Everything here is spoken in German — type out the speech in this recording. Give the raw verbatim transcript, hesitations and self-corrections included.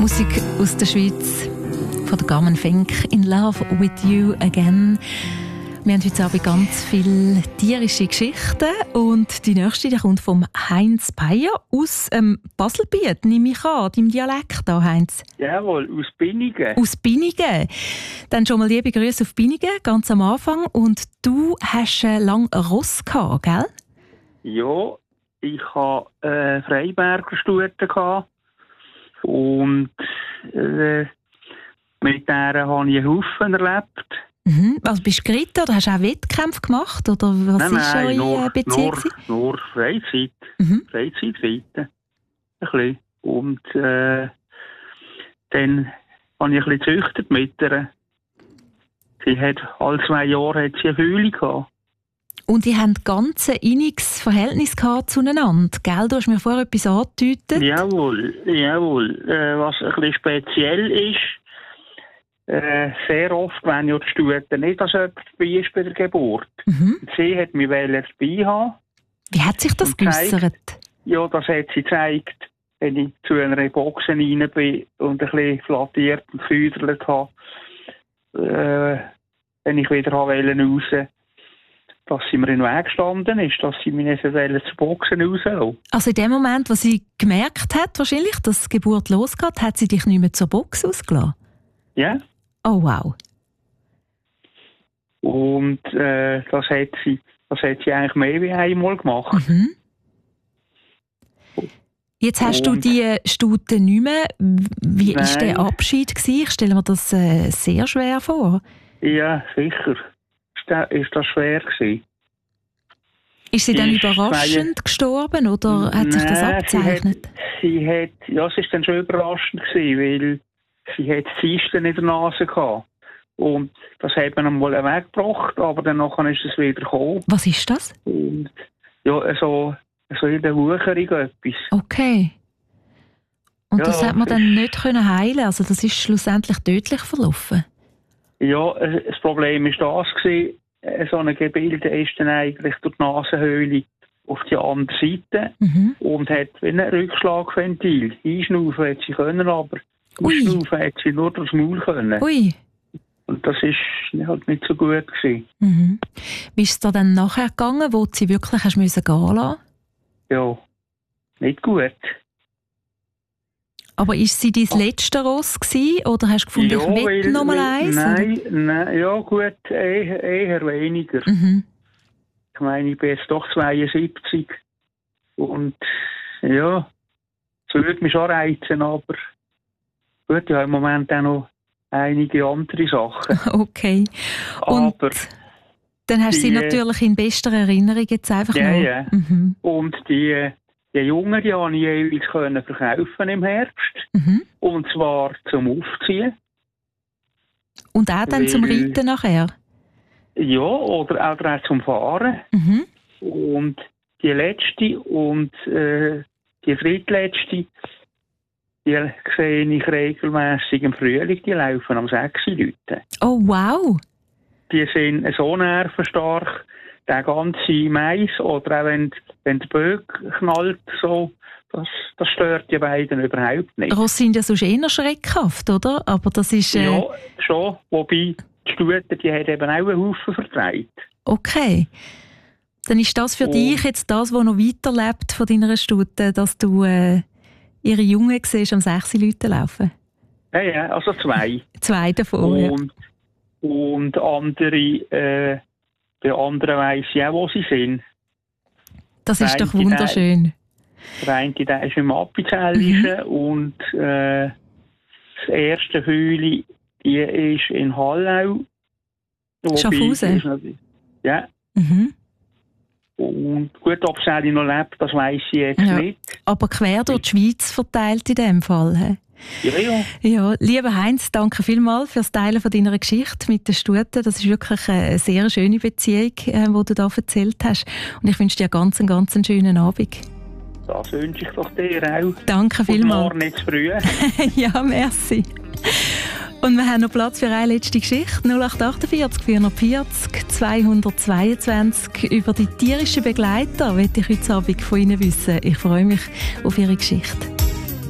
Musik aus der Schweiz von der Carmen Fink, «In Love with You Again». Wir haben heute Abend ganz viele tierische Geschichten und die nächste die kommt vom Heinz Peyer aus ähm, Baselbiet, nehme ich an, deinem Dialekt da, Heinz. Jawohl, aus Binnigen. Aus Binnigen. Dann schon mal liebe Grüße auf Binnigen, ganz am Anfang. Und du hast äh, lange Ross gehabt, gell? Ja, ich hatte äh, Freiberger Stute gehabt und äh, mit der habe ich einen Haufen erlebt. Mhm. Also bist du geritten oder hast du auch Wettkämpfe gemacht? Oder was nein, ist nein, eure nur, Beziehung? Nur, nur Freizeit. Mhm. Freizeitreiten. Ein bisschen. Und äh, dann habe ich ein bisschen gezüchtet mit ihr. Sie hat, alle zwei Jahre hat sie eine Fühle gehabt. Und die haben ganz ein inniges Verhältnis gehabt zueinander, gell? Du hast mir vorher etwas angedeutet. Jawohl, jawohl. Äh, was ein bisschen speziell ist, Äh, sehr oft, wenn ich die Stute nicht als jemand dabei ist bei der Geburt. Mhm. Sie hat mich dabei haben. Wie hat sich das geäussert? Ja, das hat sie gezeigt, wenn ich zu einer Box rein bin und ein bisschen flattiert und gefüdert habe. Äh, wenn ich wieder raus wollte, dass sie mir in den Weg gestanden ist, dass sie mich nicht zur Boxen rauslassen. Also in dem Moment, wo sie gemerkt hat, wahrscheinlich, dass die Geburt losgeht, hat sie dich nicht mehr zur Box ausgelassen? Ja. Oh wow. Und äh, das, hat sie, das hat sie eigentlich mehr wie einmal gemacht. Mhm. Jetzt hast und, du die Stute nicht mehr. Wie war nein. der Abschied gewesen? Ich stelle mir das äh, sehr schwer vor. Ja, sicher. Ist das, ist das schwer gewesen. Ist sie dann ist überraschend zwei... gestorben oder hat sich das Nein, abgezeichnet? Sie hat, sie hat, ja, es war dann schon überraschend gewesen, weil sie hat Zysten in der Nase gehabt. Und das hat man einmal weggebracht, aber dann ist es wieder gekommen. Was ist das? Und ja, so, so in der Wucherung etwas. Okay. Und ja, das hat man dann nicht können heilen. Also das ist schlussendlich tödlich verlaufen. Ja, das Problem war das gewesen, so ein Gebilde ist dann eigentlich durch die Nasenhöhle auf die andere Seite Mhm. und hat wie ein Rückschlagventil. Einschnaufen hat sie können, aber ausschnaufen hat sie nur durchs Maul können. Ui. Und das war halt nicht so gut gewesen. Mhm. Wie ist es da dann nachher gegangen, wo du sie wirklich hast müssen gehen lassen? Ja, nicht gut. Aber ist sie dein letzte Ross gewesen, oder hast du gefunden, ja, ich will noch mal eins? Nein, nein, ja gut, eher, eher weniger. Mhm. Ich meine, ich bin jetzt doch zweiundsiebzig. Und ja, es würde mich schon reizen, aber gut, ja, im Moment auch noch einige andere Sachen. Okay. Und aber dann hast du sie die, natürlich in bester Erinnerung jetzt einfach ja, noch. Ja, mhm. Und die, die Jungen, die konnte ich jeweils können verkaufen im Herbst. Mhm. Und zwar zum Aufziehen. Und auch dann weil, zum Reiten nachher? Ja, oder auch zum Fahren. Mhm. Und die letzte und äh, die drittletzte, die sehe ich regelmässig im Frühling, die laufen am sechs Leute. Oh wow! Die sind so nervenstark, der ganze Mais oder auch wenn, wenn der Böck knallt, so, das, das stört die beiden überhaupt nicht. Ross sind ja sonst eher schreckhaft, oder? Aber das ist... Äh... Ja, schon, wobei die Stute, die hat eben auch einen Haufen vertreibt. Okay. Dann ist das für Und dich jetzt das, was noch weiterlebt von deiner Stute, dass du äh, ihre Jungen siehst, am sechs Leute laufen? Ja, ja, also zwei. Zwei davon, und, ja. Und andere, äh, bei anderen weiss ich auch, wo sie sind. Das ist doch wunderschön. Der eine, der ist im Appenzellische mhm. und äh, das erste Hüli, die ist in Hallau. Schaffhausen? Ja. Mhm. Und gut, ob sie noch lebt, das weiss ich jetzt ja. nicht. Aber quer durch die Schweiz verteilt in dem Fall. He? Ja, ja. Ja, lieber Heinz, danke vielmals für das Teilen von deiner Geschichte mit der Stute. Das ist wirklich eine sehr schöne Beziehung, die du da erzählt hast. Und ich wünsche dir ganz, einen ganz schönen Abend. Das wünsche ich doch dir auch. Danke vielmals. Und morgen nicht zu früh. Ja, merci. Und wir haben noch Platz für eine letzte Geschichte. null acht achtundvierzig vierhundertvierzig zweihundertzweiundzwanzig. Über die tierischen Begleiter möchte ich heute Abend von Ihnen wissen. Ich freue mich auf Ihre Geschichte.